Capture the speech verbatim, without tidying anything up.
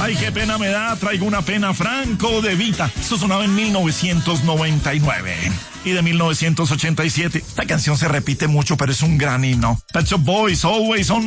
Ay, qué pena me da, traigo una pena, Franco De Vita. Esto sonaba en mil novecientos noventa y nueve. Y de mil novecientos ochenta y siete, esta canción se repite mucho, pero es un gran himno. Pet Shop Boys, Always On